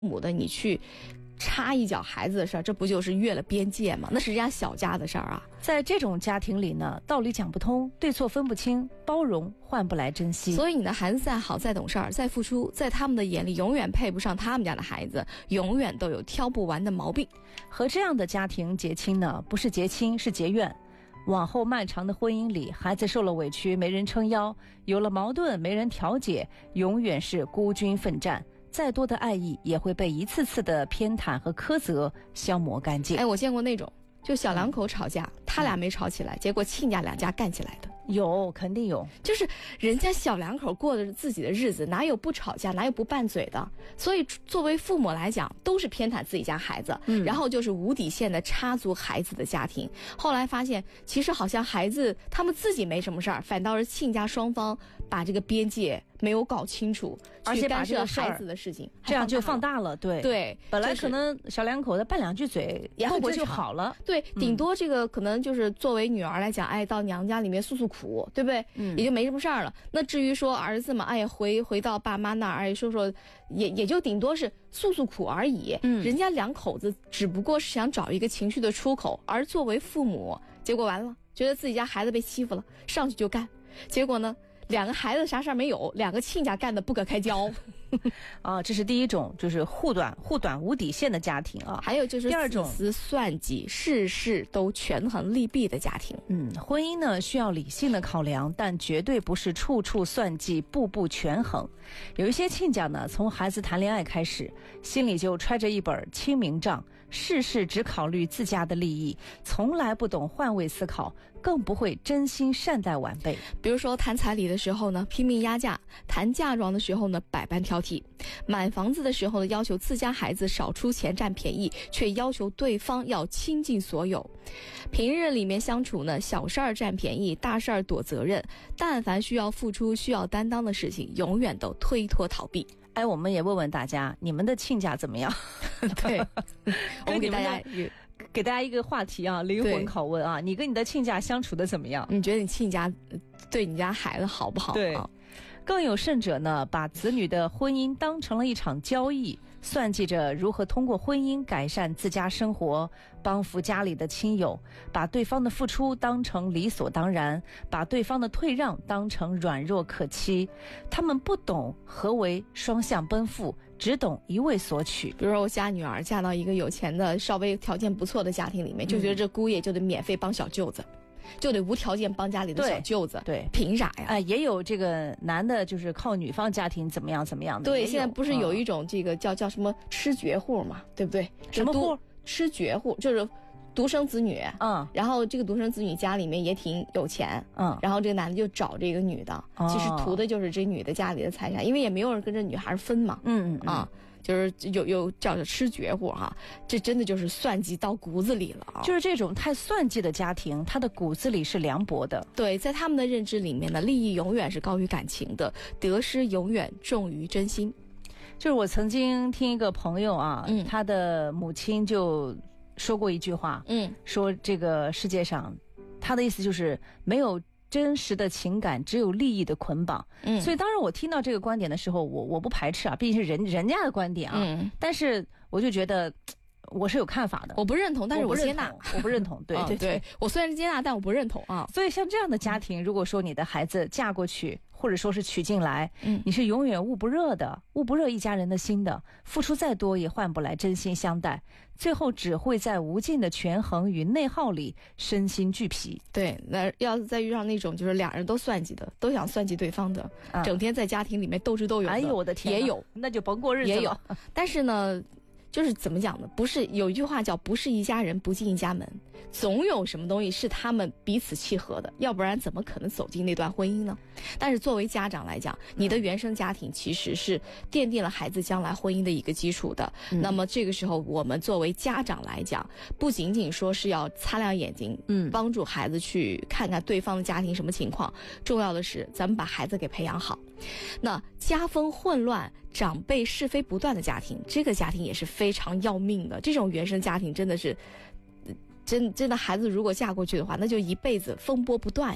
母的你去插一脚孩子的事儿，这不就是越了边界吗？那是人家小家的事儿啊。 在这种家庭里呢，道理讲不通，对错分不清，包容换不来珍惜。 所以你的孩子再好再懂事儿再付出，在他们的眼里永远配不上他们家的孩子，永远都有挑不完的毛病。 和这样的家庭结亲呢，不是结亲，是结怨。往后漫长的婚姻里，孩子受了委屈没人撑腰，有了矛盾没人调解，永远是孤军奋战，再多的爱意也会被一次次的偏袒和苛责消磨干净。 我见过那种就小两口吵架，他俩没吵起来，结果亲家两家干起来的。 有，肯定有， 就是人家小两口过的是自己的日子，哪有不吵架，哪有不拌嘴的？所以作为父母来讲，都是偏袒自己家孩子，然后就是无底线的插足孩子的家庭。后来发现，其实好像孩子他们自己没什么事儿，反倒是亲家双方把这个边界没有搞清楚， 而且把这个孩子的事情这样就放大了。对，本来可能小两口的拌两句嘴，后果就好了。 对，顶多这个可能就是作为女儿来讲，到娘家里面诉诉苦，对不对？也就没什么事儿了。那至于说儿子嘛，回到爸妈那儿，说也就顶多是诉诉苦而已。人家两口子只不过是想找一个情绪的出口，而作为父母，结果完了，觉得自己家孩子被欺负了，上去就干，结果呢，两个孩子啥事儿没有，两个亲家干的不可开交。 这是第一种，就是护短无底线的家庭啊。 还有就是第二种， 自私算计，事事都权衡利弊的家庭。 婚姻呢需要理性的考量，但绝对不是处处算计，步步权衡。有一些亲家呢，从孩子谈恋爱开始，心里就揣着一本清明账，事事只考虑自家的利益，从来不懂换位思考，更不会真心善待晚辈。 比如说谈彩礼的时候呢，拼命压价；谈嫁妆的时候呢，百般挑剔；买房子的时候呢，要求自家孩子少出钱占便宜，却要求对方要倾尽所有。平日里面相处呢，小事儿占便宜，大事儿躲责任，但凡需要付出需要担当的事情，永远都推脱逃避。 我们也问问大家，你们的亲家怎么样？ 对，我们给大家一个话题啊，灵魂拷问啊，你跟你的亲家相处的怎么样？ 你觉得你亲家对你家孩子好不好？ 对，更有甚者呢，把子女的婚姻当成了一场交易，算计着如何通过婚姻改善自家生活，帮扶家里的亲友，把对方的付出当成理所当然，把对方的退让当成软弱可欺。他们不懂何为双向奔赴，只懂一味索取。 比如说我家女儿嫁到一个有钱的稍微条件不错的家庭里面，就觉得这姑爷就得免费帮小舅子，就得无条件帮家里的小舅子。 对， 凭啥呀？ 也有这个男的就是靠女方家庭怎么样的。 对，现在不是有一种这个叫什么吃绝户嘛，对不对？ 什么户？ 吃绝户，就是独生子女。然后这个独生子女家里面也挺有钱。然后这个男的就找这个女的，其实图的就是这女的家里的财产，因为也没有人跟这女孩分嘛。就是有叫吃绝户哈，这真的就是算计到骨子里了啊！ 就是这种太算计的家庭，他的骨子里是凉薄的。 对，在他们的认知里面呢，利益永远是高于感情的，得失永远重于真心。 就是我曾经听一个朋友啊，他的母亲就说过一句话，说这个世界上，他的意思就是没有真实的情感，只有利益的捆绑。所以当然我听到这个观点的时候，我不排斥啊，毕竟是人家的观点啊。但是我就觉得我是有看法的， 我不认同，但是我接纳。 我不认同，对， 我虽然是接纳，但我不认同啊。 所以像这样的家庭，如果说你的孩子嫁过去，或者说是娶进来，你是永远捂不热一家人的心的，付出再多也换不来真心相待，最后只会在无尽的权衡与内耗里身心俱疲。 对，那要是再遇上那种就是两人都算计的，都想算计对方的，整天在家庭里面斗智斗勇的， 哎呦我的天， 也有， 那就甭过日子了。 也有，但是呢，就是怎么讲呢？不是有一句话叫不是一家人不进一家门，总有什么东西是他们彼此契合的，要不然怎么可能走进那段婚姻呢？但是作为家长来讲，你的原生家庭其实是奠定了孩子将来婚姻的一个基础的。那么这个时候我们作为家长来讲，不仅仅说是要擦亮眼睛，帮助孩子去看看对方的家庭什么情况，重要的是咱们把孩子给培养好。那家风混乱，长辈是非不断的家庭，这个家庭也是非常要命的。这种原生家庭真的是真的孩子如果嫁过去的话，那就一辈子风波不断呀。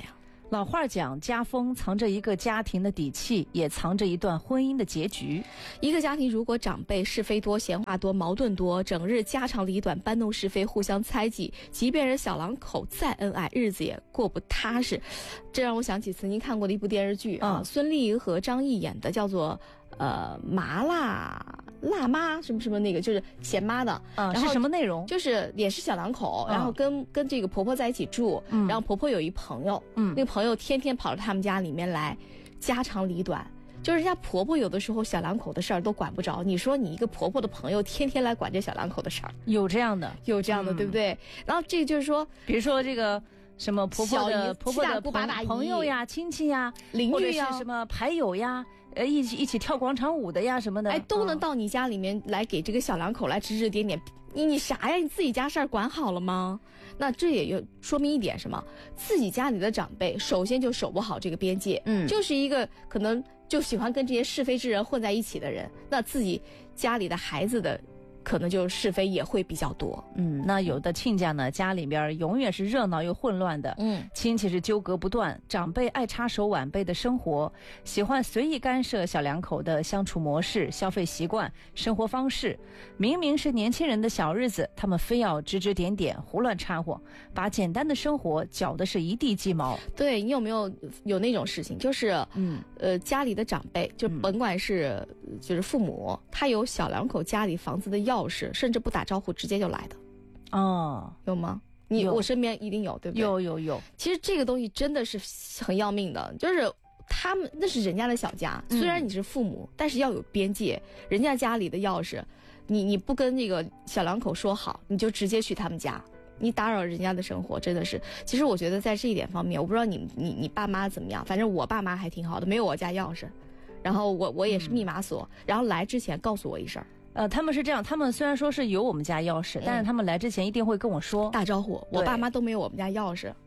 老话讲，家风藏着一个家庭的底气，也藏着一段婚姻的结局。 一个家庭如果长辈是非多、闲话多、矛盾多，整日家长里短、搬弄是非、互相猜忌，即便是小两口再恩爱，日子也过不踏实。这让我想起曾经看过的一部电视剧啊，孙俪和张译演的，叫做麻辣妈什么那个，就是贤妈的。然后是什么内容？ 就是也是小两口，然后跟这个婆婆在一起住，然后婆婆有一朋友，那个朋友天天跑到他们家里面来，家长里短。就是人家婆婆有的时候小两口的事儿都管不着，你说你一个婆婆的朋友天天来管这小两口的事儿， 有这样的， 对不对？然后这个就是说， 比如说这个什么婆婆的朋友呀、亲戚呀、 邻居呀， 或者是什么牌友呀，一起跳广场舞的呀什么的， 都能到你家里面来给这个小两口来指指点点。你啥呀？你自己家事儿管好了吗？那这也就说明一点什么？自己家里的长辈首先就守不好这个边界，就是一个可能就喜欢跟这些是非之人混在一起的人，那自己家里的孩子的可能就是非也会比较多。 那有的亲家呢，家里边永远是热闹又混乱的，亲戚是纠葛不断，长辈爱插手晚辈的生活，喜欢随意干涉小两口的相处模式、消费习惯、生活方式。明明是年轻人的小日子，他们非要指指点点、胡乱掺和，把简单的生活搅得是一地鸡毛。 对，你有没有那种事情，就是家里的长辈，就甭管是就是父母，他有小两口家里房子的钥匙，甚至不打招呼直接就来的。有吗？我身边一定有，对不对？ 有。 其实这个东西真的是很要命的，就是他们那是人家的小家，虽然你是父母，但是要有边界。人家家里的钥匙，你不跟那个小两口说好，你就直接去他们家，你打扰人家的生活，真的是。其实我觉得在这一点方面，我不知道你爸妈怎么样，反正我爸妈还挺好的，没有我家钥匙，然后我也是密码锁，然后来之前告诉我一声。 他们是这样，他们虽然说是有我们家钥匙，但是他们来之前一定会跟我说打招呼。我爸妈都没有我们家钥匙。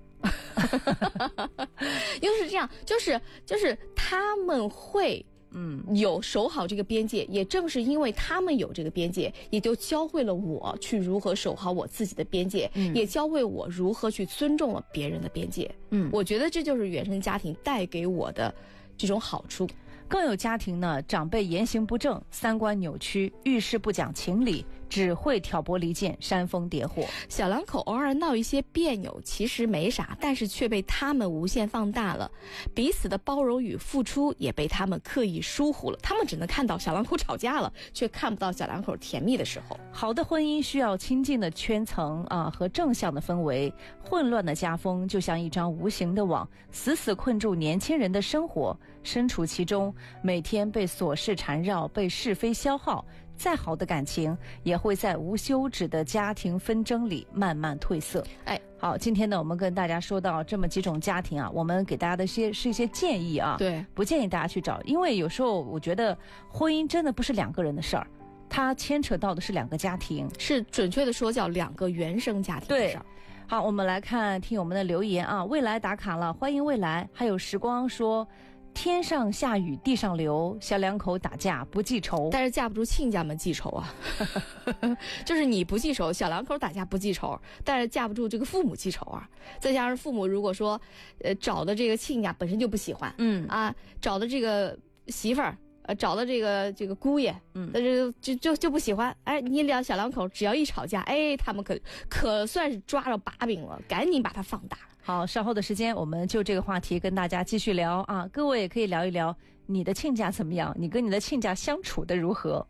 又是这样，就是他们会有守好这个边界，也正是因为他们有这个边界，也就教会了我去如何守好我自己的边界，也教会我如何去尊重了别人的边界。我觉得这就是原生家庭带给我的这种好处。 更有家庭呢，长辈言行不正，三观扭曲，遇事不讲情理，只会挑拨离间，煽风点火。 小两口偶尔闹一些别扭，其实没啥，但是却被他们无限放大了。彼此的包容与付出也被他们刻意疏忽了。他们只能看到小两口吵架了，却看不到小两口甜蜜的时候。 好的婚姻需要亲近的圈层和正向的氛围。混乱的家风就像一张无形的网，死死困住年轻人的生活。身处其中，每天被琐事缠绕，被是非消耗，再好的感情也会在无休止的家庭纷争里慢慢褪色。好，今天呢，我们跟大家说到这么几种家庭我们给大家的是一些建议对， 不建议大家去找，因为有时候我觉得婚姻真的不是两个人的事儿，它牵扯到的是两个家庭， 是准确的说叫两个原生家庭的事儿。 好，我们来看听友们的留言未来打卡了，欢迎未来。还有时光说，天上下雨地上流，小两口打架不记仇， 但是架不住亲家们记仇啊。就是你不记仇，小两口打架不记仇，但是架不住这个父母记仇啊。再加上父母如果说找的这个亲家本身就不喜欢，找的这个媳妇儿找的这个姑爷，就不喜欢。你俩小两口只要一吵架，他们可算是抓着把柄了，赶紧把它放大。 好，稍后的时间我们就这个话题跟大家继续聊各位也可以聊一聊你的亲家怎么样，你跟你的亲家相处的如何。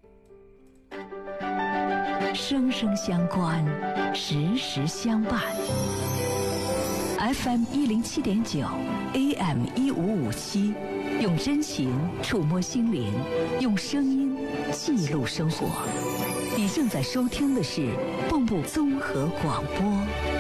生生相关，时时相伴。FM 107.9 AM 1557，用真情触摸心灵，用声音记录生活。你正在收听的是蚌埠综合广播。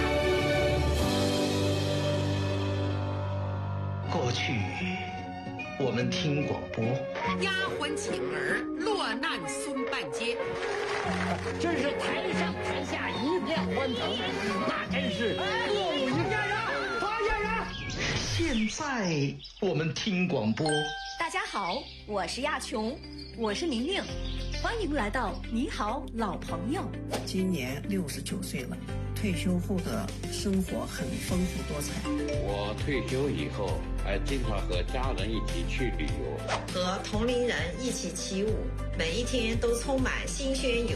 过去我们听广播， 丫鬟请儿落难孙半街， 真是台上台下一片欢腾，那真是歌舞一片人，发现人。 现在我们听广播。 大家好，我是亚琼，我是宁宁，欢迎来到你好老朋友。 今年69岁了，退退休后的生活很丰富多彩。 我退休以后还经常和家人一起去旅游， 和同龄人一起起舞，每一天都充满新鲜